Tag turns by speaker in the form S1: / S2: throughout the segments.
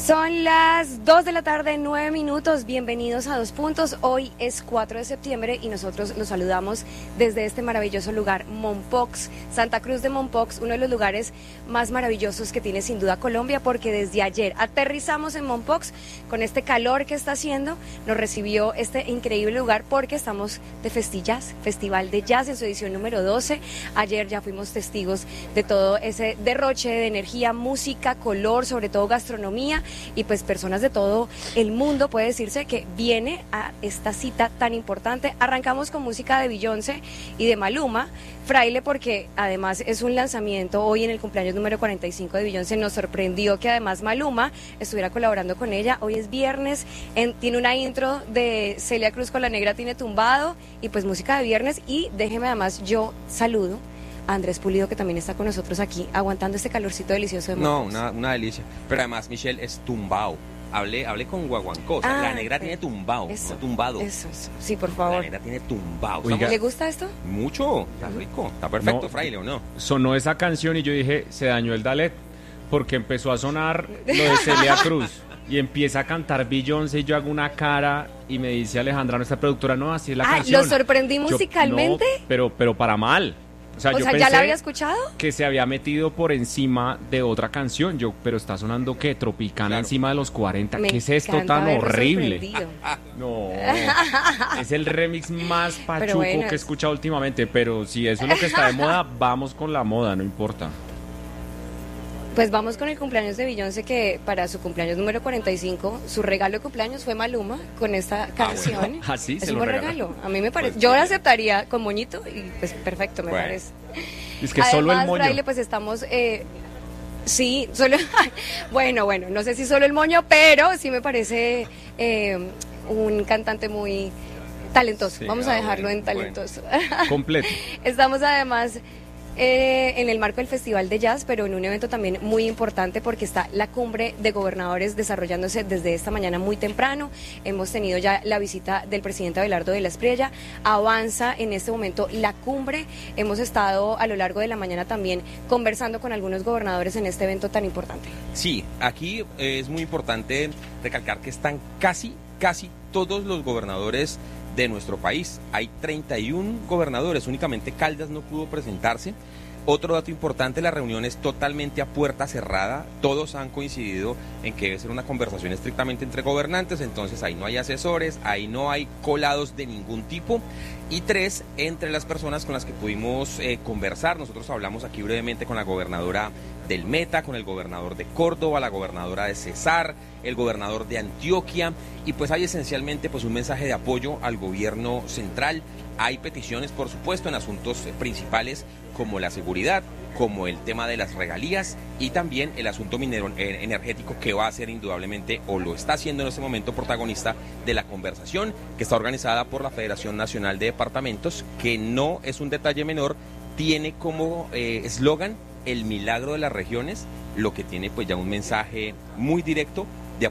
S1: Son las 2 de la tarde, 9 minutos. Bienvenidos a Dos Puntos. Hoy es 4 de septiembre y nosotros los saludamos desde este maravilloso lugar, Mompox, Santa Cruz de Mompox, uno de los lugares más maravillosos que tiene sin duda Colombia, porque desde ayer aterrizamos en Mompox con este calor que está haciendo. Nos recibió este increíble lugar porque estamos de Festillas, Festival de Jazz en su edición número 12. Ayer ya fuimos testigos de todo ese derroche de energía, música, color, sobre todo gastronomía. Y pues personas de todo el mundo, puede decirse, que viene a esta cita tan importante. Arrancamos con música de Beyoncé y de Maluma, Fraile, porque además es un lanzamiento hoy en el cumpleaños número 45 de Beyoncé. Nos sorprendió que además Maluma estuviera colaborando con ella. Hoy es viernes, tiene una intro de Celia Cruz con La Negra Tiene Tumbado, y pues música de viernes. Y déjeme además, yo saludo a Andrés Pulido, que también está con nosotros aquí, aguantando este calorcito delicioso de Mompox.
S2: No, una delicia. Pero además, Michelle, es tumbao. Hablé con Guaguancó. La Negra tiene tumbao,
S1: eso,
S2: no tumbado.
S1: Eso. Sí, por favor.
S2: La Negra tiene tumbao.
S1: ¿Le gusta esto?
S2: Mucho. Está rico. Está perfecto, no, Fraile, ¿o no?
S3: Sonó esa canción y yo dije, se dañó el Dalet, porque empezó a sonar lo de Celia Cruz. Y empieza a cantar Beyoncé y yo hago una cara y me dice Alejandra, nuestra productora, no, así es la canción.
S1: ¿Lo sorprendí musicalmente?
S3: No, pero para mal. O sea, yo
S1: ¿ya la había escuchado?
S3: Que se había metido por encima de otra canción, pero está sonando que Tropicana, claro, encima de los 40. ¿Qué es esto tan horrible? No, es el remix más pachuco que he escuchado últimamente, pero si eso es lo que está de moda, vamos con la moda, no importa.
S1: Pues vamos con el cumpleaños de Beyoncé, que para su cumpleaños número 45, su regalo de cumpleaños fue Maluma con esta canción.
S3: Bueno. ¿Sí?
S1: Es un buen regalo, a mí me parece. Pues, yo lo aceptaría con moñito y pues perfecto, me parece.
S3: Es que además, solo el moño.
S1: Fraile, pues estamos... sí, solo... bueno, no sé si solo el moño, pero sí me parece un cantante muy talentoso. Sí, vamos a dejarlo en talentoso.
S3: Bueno. Completo.
S1: Estamos además... en el marco del Festival de Jazz, pero en un evento también muy importante, porque está la cumbre de gobernadores desarrollándose desde esta mañana muy temprano. Hemos tenido ya la visita del presidente Abelardo de la Espriella. Avanza en este momento la cumbre. Hemos estado a lo largo de la mañana también conversando con algunos gobernadores en este evento tan importante.
S2: Sí, aquí es muy importante recalcar que están casi todos los gobernadores de nuestro país. Hay 31 gobernadores, únicamente Caldas no pudo presentarse. Otro dato importante, la reunión es totalmente a puerta cerrada, todos han coincidido en que debe ser una conversación estrictamente entre gobernantes, entonces ahí no hay asesores, ahí no hay colados de ningún tipo. Y 3, entre las personas con las que pudimos conversar, nosotros hablamos aquí brevemente con la gobernadora del Meta, con el gobernador de Córdoba, la gobernadora de Cesar, el gobernador de Antioquia, y pues hay esencialmente pues un mensaje de apoyo al gobierno central. Hay peticiones, por supuesto, en asuntos principales como la seguridad, como el tema de las regalías y también el asunto minero energético, que va a ser indudablemente, o lo está haciendo en este momento, protagonista de la conversación, que está organizada por la Federación Nacional de Departamentos, que no es un detalle menor, tiene como eslogan el milagro de las regiones, lo que tiene pues ya un mensaje muy directo de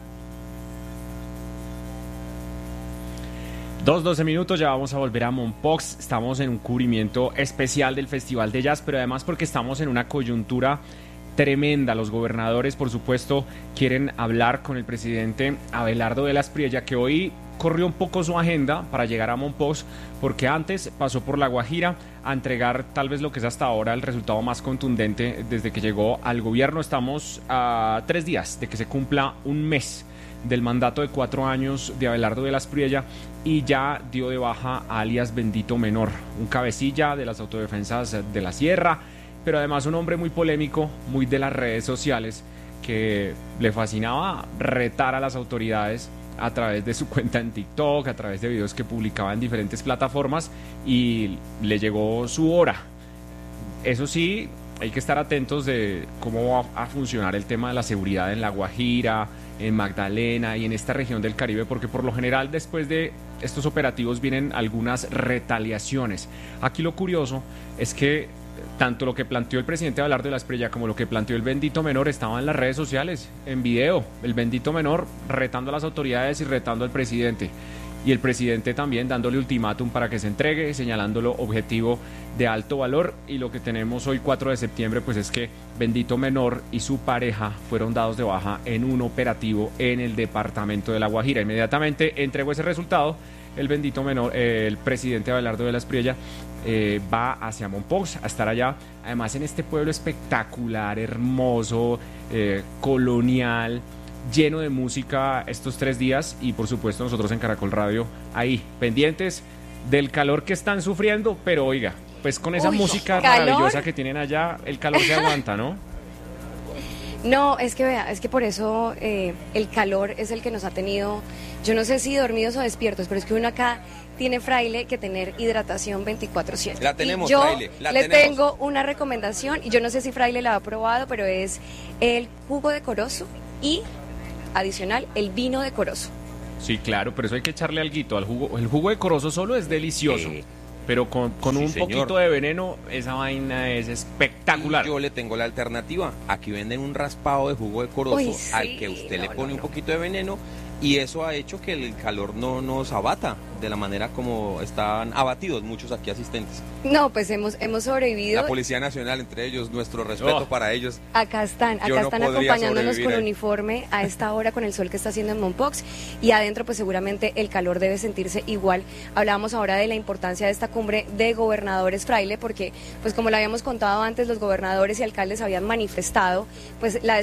S3: 2:12 minutos, ya vamos a volver a Mompox. Estamos en un cubrimiento especial del Festival de Jazz, pero además porque estamos en una coyuntura tremenda. Los gobernadores, por supuesto, quieren hablar con el presidente Abelardo de la Espriella, que hoy corrió un poco su agenda para llegar a Mompox, porque antes pasó por La Guajira a entregar tal vez lo que es hasta ahora el resultado más contundente desde que llegó al gobierno. Estamos a 3 días de que se cumpla un mes del mandato de 4 años de Abelardo de la Espriella, y ya dio de baja a alias Bendito Menor, un cabecilla de las autodefensas de la Sierra, pero además un hombre muy polémico, muy de las redes sociales, que le fascinaba retar a las autoridades a través de su cuenta en TikTok, a través de videos que publicaba en diferentes plataformas, y le llegó su hora. Eso sí, hay que estar atentos de cómo va a funcionar el tema de la seguridad en La Guajira, en Magdalena y en esta región del Caribe, porque por lo general después de estos operativos vienen algunas retaliaciones. Aquí lo curioso es que tanto lo que planteó el presidente Abelardo de la Espriella como lo que planteó el Bendito Menor estaba en las redes sociales, en video. El Bendito Menor retando a las autoridades y retando al presidente. y el presidente también dándole ultimátum para que se entregue, señalándolo objetivo de alto valor. Y lo que tenemos hoy 4 de septiembre pues es que Bendito Menor y su pareja fueron dados de baja en un operativo en el departamento de La Guajira. Inmediatamente entregó ese resultado. El Bendito Menor, el presidente Abelardo de la Espriella, va hacia Mompox a estar allá, además en este pueblo espectacular, hermoso, colonial, lleno de música estos 3 días, y por supuesto nosotros en Caracol Radio ahí, pendientes del calor que están sufriendo, pero oiga, pues con esa música maravillosa que tienen allá, el calor se aguanta, ¿no?
S1: No, es que vea, es que por eso el calor es el que nos ha tenido, yo no sé si dormidos o despiertos, pero es que uno acá tiene, Fraile, que tener hidratación 24/7.
S2: La tenemos,
S1: y yo
S2: Fraile,
S1: tengo una recomendación, y yo no sé si Fraile la ha probado, pero es el jugo de corozo y, adicional, el vino de corozo.
S3: Sí, claro, pero eso hay que echarle alguito al jugo. El jugo de corozo solo es delicioso. Pero con
S2: sí,
S3: un
S2: señor.
S3: poquito de veneno, esa vaina es espectacular.
S2: Y yo le tengo la alternativa. Aquí venden un raspado de jugo de corozo.
S1: Uy, sí,
S2: al que usted le pone un poquito de veneno, y eso ha hecho que el calor no nos abata de la manera como están abatidos muchos aquí asistentes.
S1: No, pues hemos sobrevivido.
S2: La Policía Nacional, entre ellos, nuestro respeto para ellos.
S1: Acá están
S2: Yo no podría
S1: acompañándonos con
S2: sobrevivir ahí.
S1: uniforme a esta hora con el sol que está haciendo en Mompox, y adentro pues seguramente el calor debe sentirse igual. Hablábamos ahora de la importancia de esta cumbre de gobernadores, Fraile, porque pues como lo habíamos contado antes, los gobernadores y alcaldes habían manifestado pues la